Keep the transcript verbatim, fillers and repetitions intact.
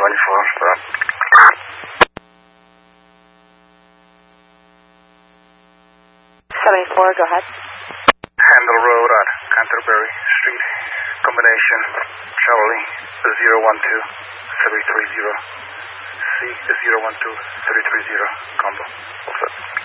seventy-four, stop. seventy-four, go ahead. Handle Road at Canterbury Street, combination Charlie zero one two three three zero, C zero one two three three zero, combo. What's up?